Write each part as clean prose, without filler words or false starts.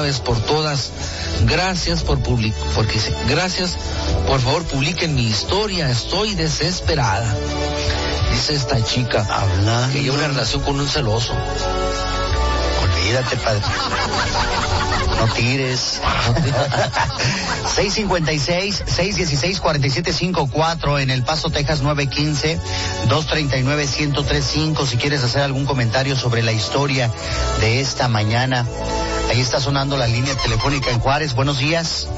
vez por todas, gracias porque dice, gracias, por favor publiquen mi historia, estoy desesperada. Dice esta chica que lleva una relación con un celoso. Olvídate, padre. No tires. 656-616-4754 en El Paso, Texas 915-239-1035. Si quieres hacer algún comentario sobre la historia de esta mañana. Ahí está sonando la línea telefónica en Juárez. Buenos días.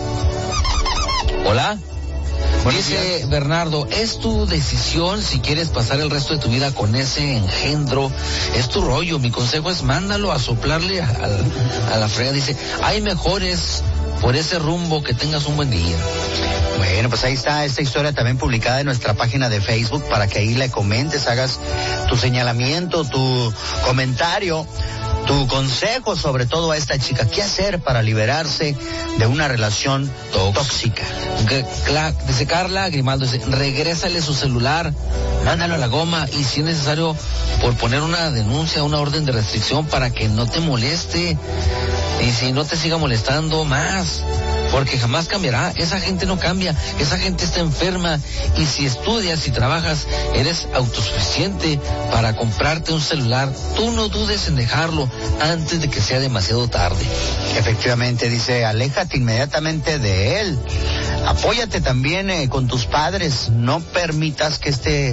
Hola. Dice Bernardo, es tu decisión si quieres pasar el resto de tu vida con ese engendro, es tu rollo, mi consejo es mándalo a soplarle a la frega. Dice, hay mejores por ese rumbo, que tengas un buen día. Bueno, pues ahí está esta historia también publicada en nuestra página de Facebook para que ahí le comentes, hagas tu señalamiento, tu comentario, tu consejo sobre todo a esta chica. ¿Qué hacer para liberarse de una relación tóxica? Dice Carla Grimaldo, dice, regrésale su celular, mándalo a la goma y si es necesario por poner una denuncia, una orden de restricción para que no te moleste y si no te siga molestando más. Porque jamás cambiará, esa gente no cambia, esa gente está enferma y si estudias y trabajas, eres autosuficiente para comprarte un celular, tú no dudes en dejarlo antes de que sea demasiado tarde. Efectivamente, dice, aléjate inmediatamente de él, apóyate también con tus padres, no permitas que este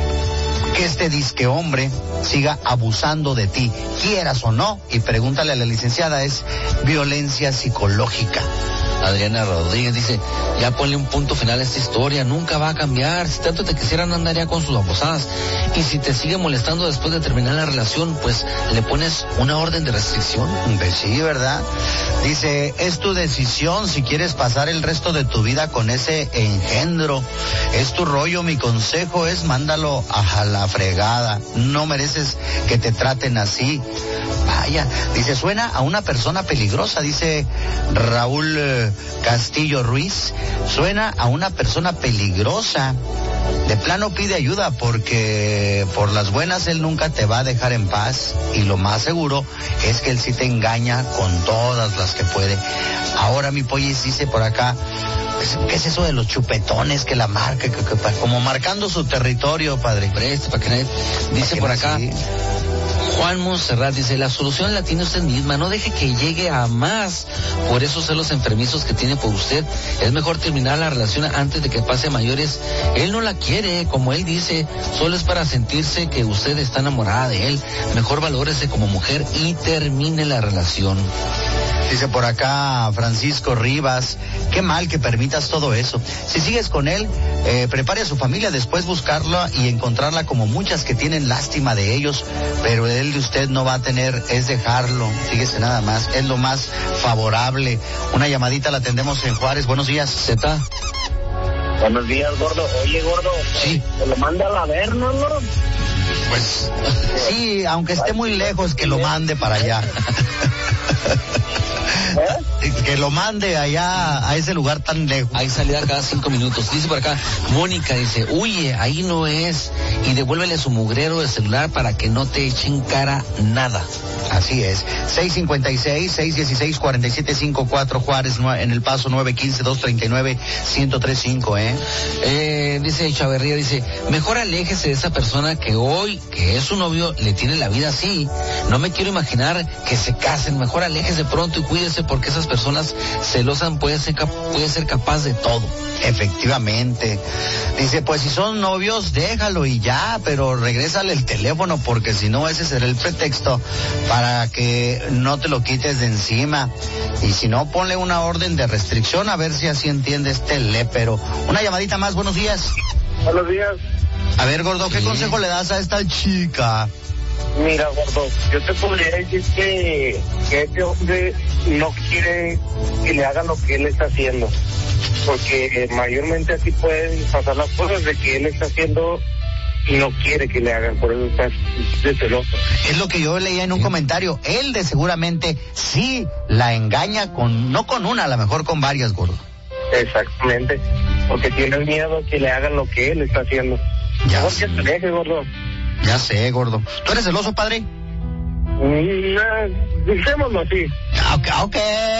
disque hombre siga abusando de ti, quieras o no, y pregúntale a la licenciada, es violencia psicológica. Adriana Rodríguez dice, ya ponle un punto final a esta historia, nunca va a cambiar, si tanto te quisieran andaría con sus abusadas, y si te sigue molestando después de terminar la relación, pues le pones una orden de restricción. Pues sí, ¿verdad? Dice, es tu decisión si quieres pasar el resto de tu vida con ese engendro, es tu rollo, mi consejo es mándalo a la fregada, no mereces que te traten así. Vaya, dice, suena a una persona peligrosa, dice Raúl Castillo Ruiz, suena a una persona peligrosa. De plano pide ayuda porque por las buenas él nunca te va a dejar en paz y lo más seguro es que él sí te engaña con todas las que puede. Ahora mi Pollis dice por acá, ¿qué es eso de los chupetones que la marca, como marcando su territorio, padre? Preste, para que nadie... Dice por acá... Sí. Juan Monserrat dice, la solución la tiene usted misma, no deje que llegue a más por esos celos enfermizos que tiene por usted, es mejor terminar la relación antes de que pase a mayores, él no la quiere, como él dice, solo es para sentirse que usted está enamorada de él, mejor valórese como mujer y termine la relación. Dice por acá Francisco Rivas, qué mal que permitas todo eso. Si sigues con él, prepare a su familia, después buscarla y encontrarla como muchas que tienen lástima de ellos, pero él de usted no va a tener, es dejarlo, fíjese nada más, es lo más favorable. Una llamadita la atendemos en Juárez, buenos días. Zeta. Buenos días, gordo. Oye, gordo. Sí. ¿Se lo manda a la Verna, no? Pues sí, aunque esté muy lejos, que lo mande para allá. Que lo mande allá a ese lugar tan lejos. Hay salida cada 5 minutos. Dice por acá, Mónica dice, huye, ahí no es, y devuélvele su mugrero de celular para que no te echen cara nada. Así es. 656-616-4754 Juárez, en El Paso 915-239-1035, dice Chaverría, dice, mejor aléjese de esa persona que hoy, que es su novio, le tiene la vida así. No me quiero imaginar que se casen, mejor aléjese pronto y cuídese porque esas personas celosas puede ser capaz de todo. Efectivamente. Dice, pues si son novios, déjalo y ya, pero regrésale el teléfono porque si no ese será el pretexto para que no te lo quites de encima. Y si no, ponle una orden de restricción a ver si así entiende este lépero. Una llamadita más, buenos días. Buenos días. A ver, gordo, ¿qué consejo le das a esta chica? Mira, gordo, yo te podría decir que este hombre no quiere que le hagan lo que él está haciendo, porque mayormente así pueden pasar las cosas de que él está haciendo y no quiere que le hagan, por eso está de celoso. Es lo que yo leía en un comentario, él de seguramente sí la engaña no con una, a lo mejor con varias, gordo. Exactamente, porque tiene miedo que le hagan lo que él está haciendo. Ya sé. Que te deje, gordo. Ya sé, gordo. ¿Tú eres celoso, padre? Dejémoslo así. Ok.